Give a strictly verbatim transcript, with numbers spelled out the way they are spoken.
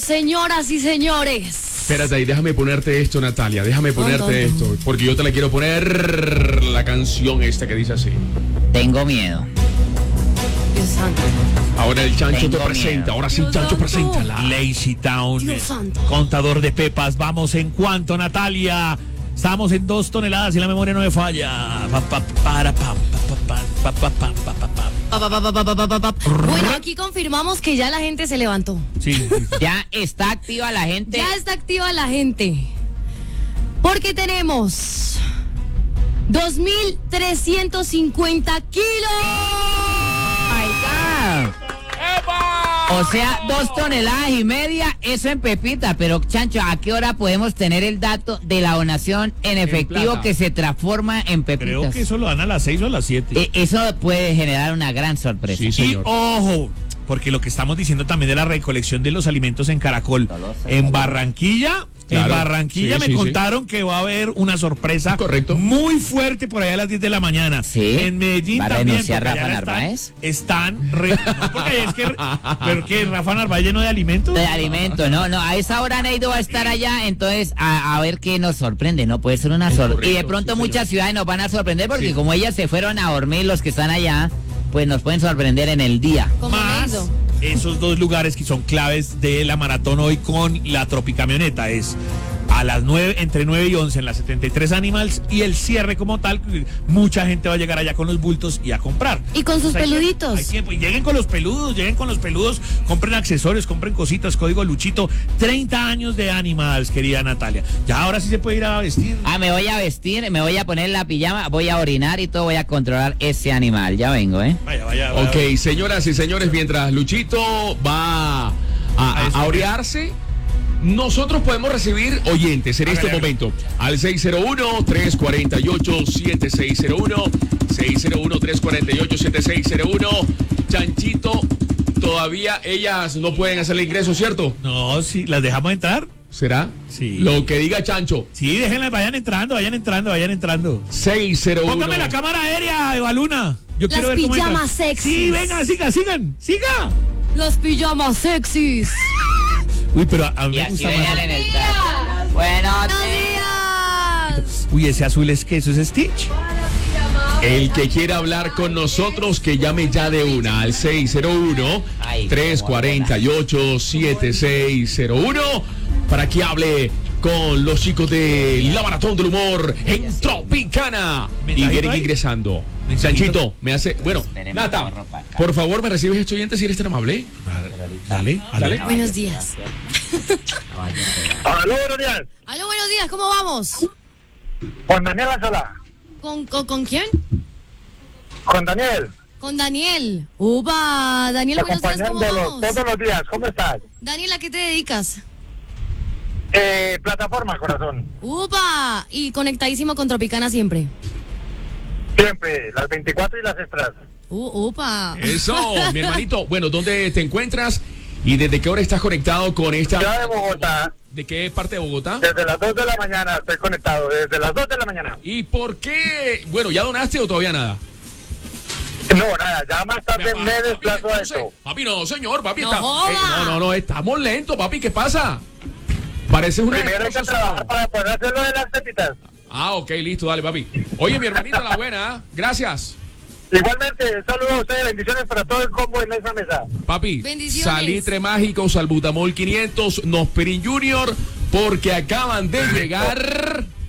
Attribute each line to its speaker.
Speaker 1: señoras y señores.
Speaker 2: Espérate ahí, déjame ponerte esto, Natalia. Déjame ponerte esto. Porque yo te la quiero poner la canción esta que dice así.
Speaker 3: Tengo miedo.
Speaker 1: Dios santo.
Speaker 2: Ahora el Chancho
Speaker 3: Tengo
Speaker 2: te presenta.
Speaker 3: miedo.
Speaker 2: Ahora sí,
Speaker 1: Dios
Speaker 2: Chancho,
Speaker 1: santo.
Speaker 2: preséntala.
Speaker 4: Lazy Town,
Speaker 1: Dios santo.
Speaker 4: contador de pepas, vamos en cuanto, Natalia. Estamos en dos toneladas y la memoria no me falla. Pa, pa, para, pa, pa, pa, pa, pa, pa, pa, pa, pa.
Speaker 1: Pa, pa, pa, pa, pa, pa, pa, pa. Bueno, aquí confirmamos que ya la gente se levantó.
Speaker 4: Sí, sí, sí.
Speaker 3: Ya está activa la gente.
Speaker 1: Ya está activa la gente. Porque tenemos dos mil trescientos cincuenta kilos.
Speaker 3: Ay, O sea, dos toneladas y media, eso en pepita. Pero, Chancho, ¿a qué hora podemos tener el dato de la donación en efectivo
Speaker 2: plata.
Speaker 3: que se transforma en pepitas?
Speaker 4: Creo que eso lo dan a las seis o a las siete.
Speaker 3: Eh, Eso puede generar una gran sorpresa.
Speaker 2: Sí,
Speaker 4: Y
Speaker 2: señor.
Speaker 4: ojo, porque lo que estamos diciendo también de la recolección de los alimentos en Caracol. En Barranquilla, en
Speaker 2: Claro.
Speaker 4: Barranquilla
Speaker 2: Sí,
Speaker 4: me
Speaker 2: sí, sí.
Speaker 4: contaron que va a haber una sorpresa
Speaker 2: Correcto.
Speaker 4: muy fuerte por allá a las diez de la mañana.
Speaker 3: Sí.
Speaker 4: En Medellín
Speaker 3: ¿Va a
Speaker 4: también.
Speaker 3: renunciar
Speaker 4: porque
Speaker 3: Rafa
Speaker 4: allá están-
Speaker 3: Narváez?
Speaker 4: Están, re- no, porque es que, pero que Rafa Narváez lleno de alimentos.
Speaker 3: De alimentos, no, no, a esa hora Neido va a estar allá, entonces a, a ver qué nos sorprende, ¿no? Puede ser una sorpresa.
Speaker 2: correcto,
Speaker 3: Y de pronto
Speaker 2: sí,
Speaker 3: muchas ciudades nos van a sorprender porque
Speaker 2: Sí.
Speaker 3: como ellas se fueron a dormir, los que están allá, pues nos pueden sorprender en el día.
Speaker 1: Como
Speaker 4: Más
Speaker 1: Neido.
Speaker 4: esos dos lugares que son claves de la maratón hoy con la Tropicamioneta es a las nueve, entre nueve y once en las setenta y tres Animals y el cierre como tal, mucha gente va a llegar allá con los bultos y a comprar.
Speaker 1: Y con sus
Speaker 4: Entonces, hay tiempo,
Speaker 1: peluditos.
Speaker 4: hay tiempo. Y lleguen con los peludos, lleguen con los peludos, compren accesorios, compren cositas, código Luchito, treinta años de Animals, querida Natalia. Ya ahora sí se puede ir a vestir.
Speaker 3: Ah, me voy a vestir, me voy a poner la pijama, voy a orinar y todo, voy a controlar ese animal. Ya vengo, ¿eh?
Speaker 4: Vaya, vaya, vaya.
Speaker 2: Ok, señoras y señores, mientras Luchito va a, a, a orearse, nosotros podemos recibir oyentes en este
Speaker 4: Hágale,
Speaker 2: momento al seis cero uno, tres cuatro ocho, siete seis cero uno, seis cero uno, tres cuatro ocho, siete seis cero uno. Chanchito, todavía ellas no pueden hacerle ingreso, ¿cierto?
Speaker 4: No, sí, ¿las dejamos entrar?
Speaker 2: ¿Será?
Speaker 4: Sí.
Speaker 2: Lo que diga Chancho.
Speaker 4: Sí, déjenlas, vayan entrando, vayan entrando, vayan entrando.
Speaker 2: seis cero uno.
Speaker 4: Póngame la cámara aérea, Eva Luna. Yo
Speaker 1: Las
Speaker 4: quiero ver cómo
Speaker 1: pijamas
Speaker 4: entran.
Speaker 1: sexys.
Speaker 4: Sí, venga, siga, sigan, siga.
Speaker 1: Los pijamas sexys.
Speaker 4: Uy, pero a, a mí
Speaker 3: Y
Speaker 4: me
Speaker 3: así
Speaker 4: gusta
Speaker 3: venían
Speaker 4: más.
Speaker 3: en el traje. Bueno,
Speaker 1: ¡Buenos
Speaker 3: te-
Speaker 1: días!
Speaker 4: Uy, ese azul es que eso es Stitch.
Speaker 2: El que quiera hablar con nosotros, que llame ya de una al seis cero uno, tres cuatro ocho, siete seis cero uno para que hable con los chicos de la Maratón del Humor en Tropicana. Y
Speaker 4: ¿Mensajito
Speaker 2: vienen
Speaker 4: ahí?
Speaker 2: ingresando.
Speaker 4: ¿Mensajito?
Speaker 2: Chanchito, me hace... Bueno,
Speaker 3: Tenemos
Speaker 2: Nata,
Speaker 3: ropa acá.
Speaker 2: por favor, ¿me recibes este oyente si eres tan amable?
Speaker 4: Dale,
Speaker 2: Dale.
Speaker 1: Buenos días.
Speaker 5: Aló, buenos días.
Speaker 1: Aló, buenos días, ¿cómo vamos?
Speaker 5: Con Daniel Anzola.
Speaker 1: ¿Con, con, ¿con quién?
Speaker 5: Con Daniel.
Speaker 1: Con Daniel. Upa, Daniel, buenos días, ¿cómo
Speaker 5: Acompañándolo
Speaker 1: vamos?
Speaker 5: todos los días. ¿Cómo estás?
Speaker 1: Daniel, ¿a qué te dedicas?
Speaker 5: Eh, plataforma, corazón.
Speaker 1: Upa, y conectadísimo con Tropicana siempre.
Speaker 5: Siempre, las veinticuatro y las extras.
Speaker 1: Uh, upa.
Speaker 2: Eso, mi hermanito. Bueno, ¿dónde te encuentras? ¿Y desde qué hora estás conectado con esta...
Speaker 5: Ciudad de Bogotá,
Speaker 2: ¿De qué parte de Bogotá?
Speaker 5: desde las dos de la mañana estoy conectado, desde las dos de la mañana.
Speaker 2: ¿Y por qué? Bueno, ¿ya donaste o todavía nada?
Speaker 5: No, nada, ya más tarde me desplazo a
Speaker 2: no sé.
Speaker 5: esto.
Speaker 2: Papi, no, señor, papi.
Speaker 1: No
Speaker 2: está...
Speaker 1: joda.
Speaker 2: Eh, no, no, no, estamos lentos, papi, ¿qué pasa? Pareces una...
Speaker 5: Primero hay que trabajar para poder hacer lo de las tepitas.
Speaker 2: Ah, ok, listo, dale, papi. Oye, mi hermanita, la buena, ¿eh? Gracias.
Speaker 5: Igualmente, saludos a ustedes, bendiciones para todo el combo en esa mesa.
Speaker 2: Papi,
Speaker 1: Bendiciones.
Speaker 2: Salitre Mágico, Salbutamol quinientos, Nosprin Junior, porque acaban de llegar...